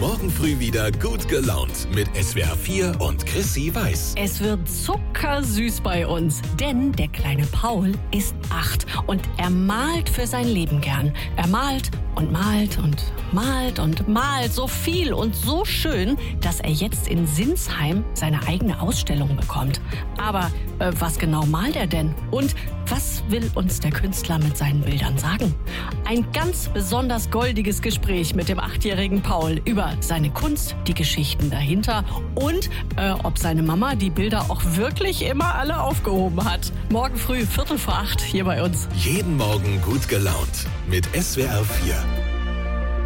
Morgen früh wieder gut gelaunt mit SWR 4 und Chrissy Weiß. Es wird zuckersüß bei uns, denn der kleine Paul ist 8 und er malt für sein Leben gern. Er malt und malt und malt und malt so viel und so schön, dass er jetzt in Sinsheim seine eigene Ausstellung bekommt. Aber was genau malt er denn? Und was will uns der Künstler mit seinen Bildern sagen? Ein ganz besonders goldiges Gespräch mit dem 8-jährigen Paul über seine Kunst, die Geschichten dahinter und ob seine Mama die Bilder auch wirklich immer alle aufgehoben hat. Morgen früh 7:45 hier bei uns. Jeden Morgen gut gelaunt mit SWR 4.